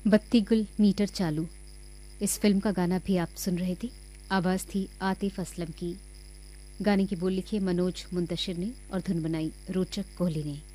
बत्ती गुल मीटर चालू, इस फिल्म का गाना भी आप सुन रहे थे। आवाज़ थी आतिफ असलम की। गाने की बोल लिखी मनोज मुंतशिर ने और धुन बनाई रोचक कोहली ने।